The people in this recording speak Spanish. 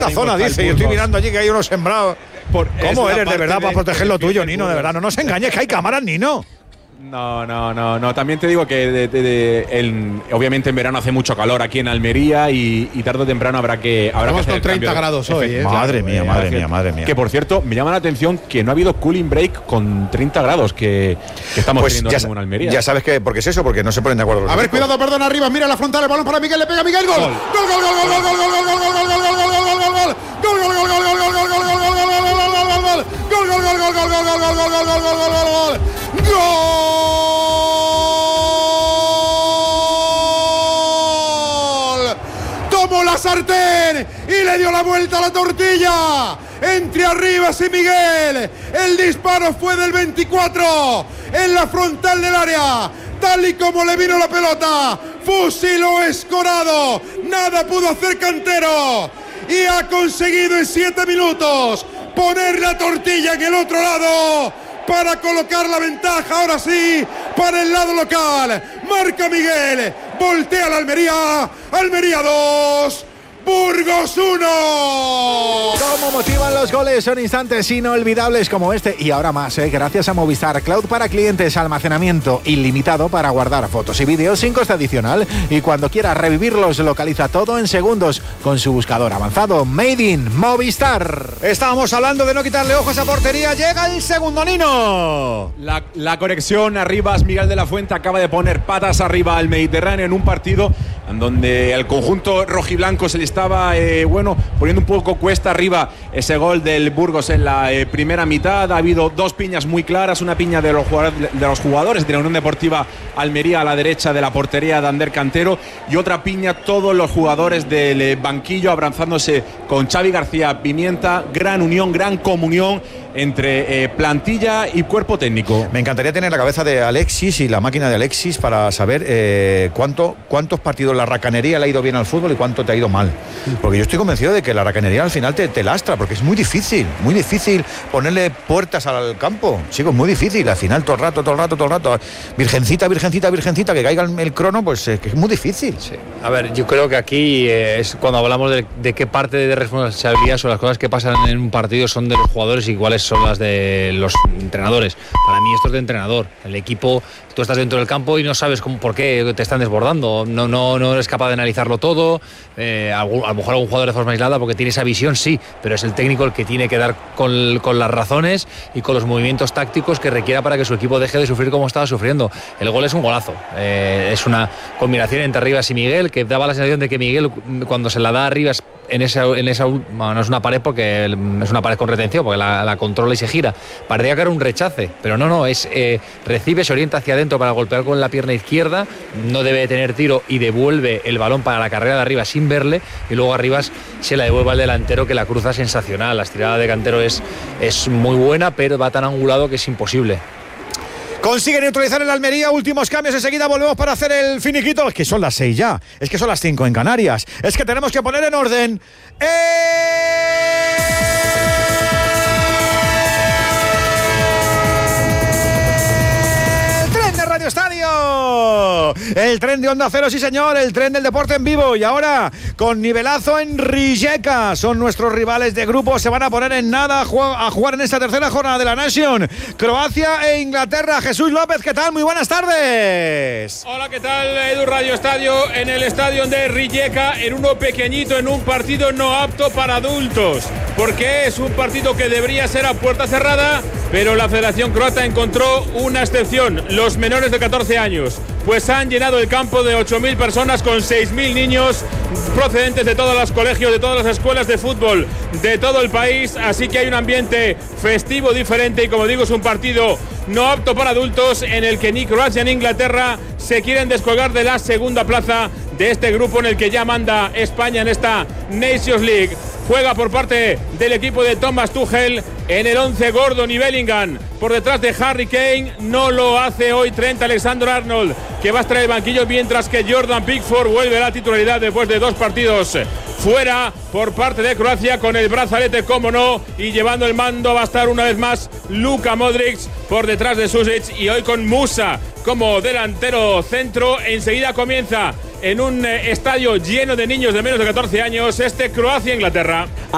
La zona, dice, y estoy mirando allí que hay unos sembrados. ¿Cómo eres de verdad para proteger lo tuyo, Nino? De verdad, no nos engañes que hay cámaras, Nino. No. También te digo que obviamente en verano hace mucho calor aquí en Almería y tarde o temprano habrá que hacer con 30 grados hoy. Madre mía. Que por cierto, me llama la atención que no ha habido cooling break con 30 grados que estamos teniendo en Almería. Ya sabes que, porque es eso, porque no se ponen de acuerdo. A ver, cuidado, perdón, arriba, mira la frontal, el balón para Miguel, le pega Miguel, gol. Gol. Tomó la sartén y le dio la vuelta a la tortilla. Entre Arribas y Miguel. El disparo fue del 24 en la frontal del área. Tal y como le vino la pelota, fusiló Escorado. Nada pudo hacer Cantero. Y ha conseguido en 7 minutos poner la tortilla en el otro lado para colocar la ventaja, ahora sí, para el lado local. Marca Miguel, voltea la Almería. Almería 2, Burgos 1. Cómo motivan los goles, son instantes inolvidables como este y ahora más, gracias a Movistar Cloud para clientes, almacenamiento ilimitado para guardar fotos y vídeos sin coste adicional y cuando quieras revivirlos localiza todo en segundos con su buscador avanzado Made in Movistar. Estábamos hablando de no quitarle ojos a portería, llega el segundo, Nino. La conexión Arribas, Miguel de la Fuente acaba de poner patas arriba al Mediterráneo en un partido en donde el conjunto rojiblanco se le estaba poniendo un poco cuesta arriba ese gol del Burgos en la primera mitad. Ha habido dos piñas muy claras, una piña de los jugadores de la Unión Deportiva Almería a la derecha de la portería de Ander Cantero y otra piña todos los jugadores del banquillo abrazándose con Xavi García Pimienta. Gran unión, gran comunión entre plantilla y cuerpo técnico. Me encantaría tener la cabeza de Alexis y la máquina de Alexis para saber cuántos partidos la racanería le ha ido bien al fútbol y cuánto te ha ido mal. Porque yo estoy convencido de que la racanería al final te lastra, porque es muy difícil ponerle puertas al campo. Chico, es muy difícil. Al final todo el rato. Virgencita, que caiga el crono, pues que es muy difícil. Sí. A ver, yo creo que aquí es cuando hablamos de qué parte de responsabilidad son las cosas que pasan en un partido son de los jugadores y cuáles son las de los entrenadores. Para mí esto es de entrenador. El equipo, tú estás dentro del campo y no sabes por qué te están desbordando. No eres capaz de analizarlo todo. A lo mejor algún jugador de forma aislada porque tiene esa visión, sí, pero es el técnico el que tiene que dar con las razones y con los movimientos tácticos que requiera para que su equipo deje de sufrir como estaba sufriendo. El gol es un golazo. Es una combinación entre Arribas y Miguel que daba la sensación de que Miguel, cuando se la da a Arribas en esa bueno, no es una pared porque es una pared con retención porque la controla y se gira. Parecía que era un rechace, pero no, recibe, se orienta hacia adentro para golpear con la pierna izquierda, no debe tener tiro y devuelve el balón para la carrera de Arribas sin verle y luego Arribas se la devuelve al delantero que la cruza sensacional. La estirada de Cantero es muy buena, pero va tan angulado que es imposible. Consigue neutralizar el Almería, últimos cambios, enseguida volvemos para hacer el finiquito. Es que son las 6 ya, es que son las 5 en Canarias, es que tenemos que poner en orden. Radio Estadio, el tren de Onda Cero, sí señor, el tren del deporte en vivo y ahora con nivelazo en Rijeka, son nuestros rivales de grupo, se van a poner en nada a jugar en esta tercera jornada de la Nation, Croacia e Inglaterra. Jesús López, ¿qué tal? Muy buenas tardes. Hola, ¿qué tal? Edu Radio Estadio, en el estadio de Rijeka, en uno pequeñito, en un partido no apto para adultos, porque es un partido que debería ser a puerta cerrada, pero la Federación Croata encontró una excepción, los menores de 14 años, pues han llenado el campo de 8.000 personas con 6.000 niños procedentes de todos los colegios, de todas las escuelas de fútbol de todo el país, así que hay un ambiente festivo diferente y como digo es un partido no apto para adultos en el que ni Croacia ni Inglaterra se quieren descolgar de la segunda plaza de este grupo en el que ya manda España en esta Nations League. Juega por parte del equipo de Thomas Tuchel en el 11 Gordon y Bellingham por detrás de Harry Kane. No lo hace hoy Trent Alexander-Arnold, que va a estar en el banquillo, mientras que Jordan Pickford vuelve a la titularidad después de 2 partidos fuera por parte de Croacia con el brazalete, como no, y llevando el mando va a estar una vez más Luka Modric por detrás de Susic y hoy con Musa como delantero centro. Enseguida comienza en un estadio lleno de niños de menos de 14 años este Croacia-Inglaterra.